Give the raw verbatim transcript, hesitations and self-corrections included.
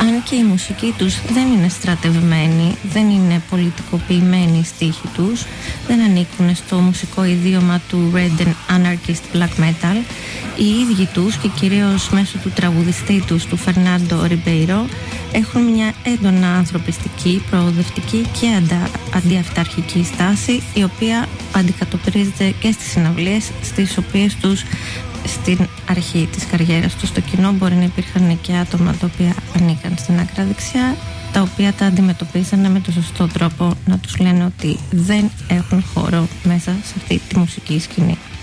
αν και η μουσική τους δεν είναι στρατευμένη, δεν είναι πολιτικοποιημένη η στίχη τους, δεν ανήκουν στο μουσικό ιδίωμα του Red and Anarchist Black Metal, οι ίδιοι τους και κυρίως μέσω του τραγουδιστή τους, του Φερνάντο Ριμπέιρο, έχουν μια έντονα ανθρωπιστική, προοδευτική και αντα, αντιαυταρχική στάση, η οποία αντικατοπτρίζεται και στις συναυλίες στις οποίες τους στην αρχή της καριέρας του στο κοινό μπορεί να υπήρχαν και άτομα τα οποία ανήκαν στην άκρα δεξιά, τα οποία τα αντιμετωπίζανε με τον σωστό τρόπο, να τους λένε ότι δεν έχουν χώρο μέσα σε αυτή τη μουσική σκηνή.